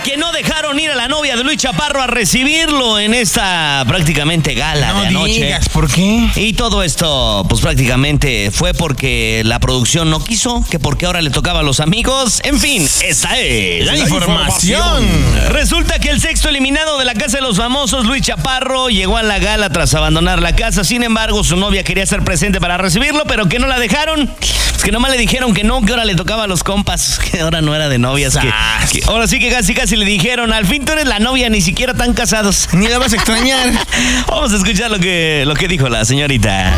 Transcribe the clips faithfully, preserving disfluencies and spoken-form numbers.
que no dejaron ir a la novia de Luis Chaparro a recibirlo en esta prácticamente gala no de anoche. Digas, ¿por qué? Y todo esto, pues prácticamente fue porque la producción no quiso, que porque ahora le tocaba a los amigos. En fin, esta es la información. Resulta que el sexto eliminado de la Casa de los Famosos, Luis Chaparro, llegó a la gala tras abandonar la casa. Sin embargo, su novia quería estar presente para recibirlo, pero que no la dejaron. Pues que nomás le dijeron que no, que ahora le tocaba a los compas, que ahora no era de novias. Que, que ahora sí que casi casi le dijeron, al fin tú eres la novia, ni siquiera tan casados. Ni la vas a extrañar. Vamos a escuchar lo que, lo que dijo la señorita.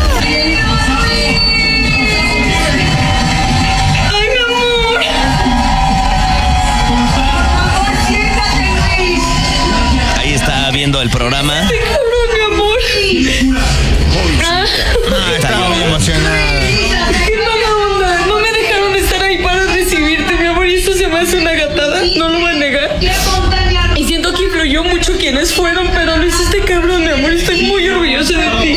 Ahí está viendo el programa. Te cabrón, mi amor. Ah, estaba muy emocionada. Qué mala onda. No me dejaron estar ahí para recibirte, mi amor. Y esto se me hace una gatada. No lo voy a negar. Y siento que influyó mucho quienes fueron, pero lo hiciste cabrón, mi amor. Estoy muy orgullosa de ti.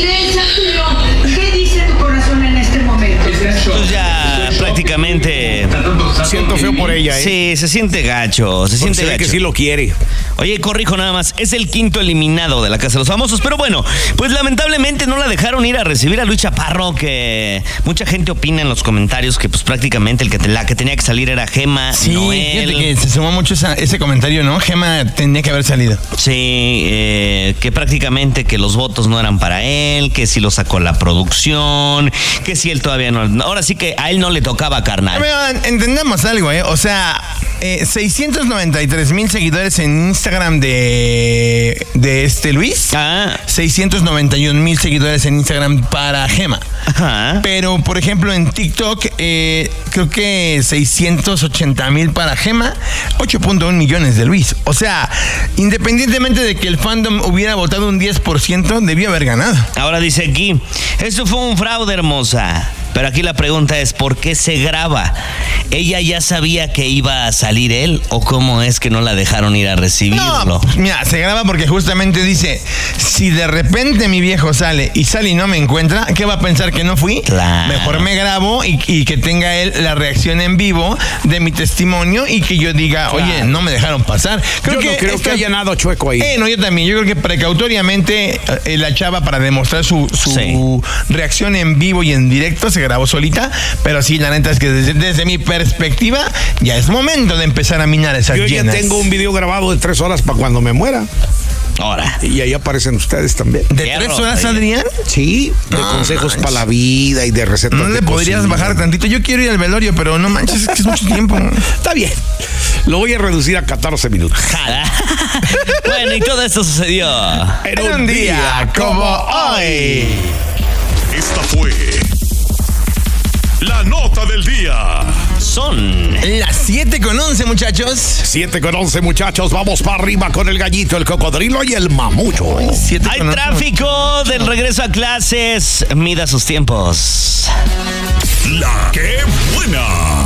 ¿Qué dice tu corazón en este momento? Pues ya prácticamente... Siento feo por ella, ¿eh? Sí, se siente gacho, se siente se ve gacho. que sí lo quiere. Oye, corrijo nada más, es el quinto eliminado de la Casa de los Famosos, pero bueno, pues lamentablemente no la dejaron ir a recibir a Luis Chaparro, que mucha gente opina en los comentarios que pues prácticamente el que te, la que tenía que salir era Gema, Sí, no fíjate él. que se sumó mucho esa, ese comentario, ¿no? Gema tenía que haber salido. Sí, eh, que prácticamente que los votos no eran para él, que si lo sacó la producción, que si él todavía no... Ahora sí que a él no le tocaba, carnal. Pero entendamos algo, ¿eh? O sea, eh, seiscientos noventa y tres mil seguidores en Instagram de, de este Luis. Ah. seiscientos noventa y un mil seguidores en Instagram para Gema. Ajá. Pero, por ejemplo, en TikTok, eh, creo que seiscientos ochenta mil para Gema, ocho punto uno millones de Luis. O sea, independientemente de que el fandom hubiera votado un diez por ciento, debió haber ganado. Ahora dice aquí, esto fue un fraude, hermosa. Pero aquí la pregunta es, ¿por qué se graba? ¿Ella ya sabía que iba a salir él o cómo es que no la dejaron ir a recibirlo? No, pues mira, se graba porque justamente dice, si de repente mi viejo sale y sale y no me encuentra, ¿qué va a pensar que no fui? Claro. Mejor me grabo y, y que tenga él la reacción en vivo de mi testimonio y que yo diga, Claro. oye, no me dejaron pasar. Creo yo no creo esta- que haya nada chueco ahí. Eh, no, yo también. Yo creo que precautoriamente eh, la chava, para demostrar su, su Sí. reacción en vivo y en directo, se grabó solita. Pero sí, la neta es que desde, desde mi perspectiva, ya es momento de empezar a minar esas Yo ya llenas. tengo un video grabado de tres horas para cuando me muera. Ahora. Y ahí aparecen ustedes también. ¿De Fierro, tres horas, oye. Adrián? Sí, de No consejos manches. para la vida y de recetas. ¿No de le podrías cocina. bajar tantito? Yo quiero ir al velorio, pero no manches, es que es mucho tiempo. Está bien. Lo voy a reducir a catorce minutos. Bueno, y todo esto sucedió. En un día como hoy. Esta fue la nota del día. Son Las siete con once, muchachos. siete con once, muchachos. Vamos para arriba con el gallito, el cocodrilo y el mamucho. Siete Hay con once. tráfico del regreso a clases. Mida sus tiempos. La que buena.